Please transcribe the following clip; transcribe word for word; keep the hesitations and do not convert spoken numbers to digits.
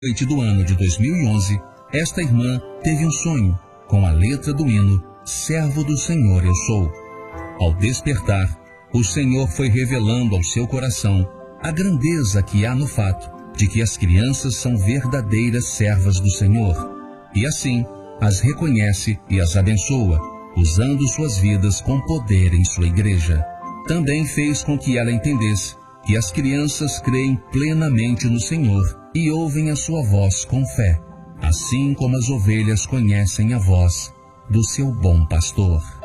noite do ano de dois mil e onze, esta irmã teve um sonho com a letra do hino Servo do Senhor eu sou. Ao despertar, o Senhor foi revelando ao seu coração a grandeza que há no fato de que as crianças são verdadeiras servas do Senhor, e assim as reconhece e as abençoa, usando suas vidas com poder em sua igreja. Também fez com que ela entendesse que as crianças creem plenamente no Senhor e ouvem a sua voz com fé, assim como as ovelhas conhecem a voz do seu bom pastor.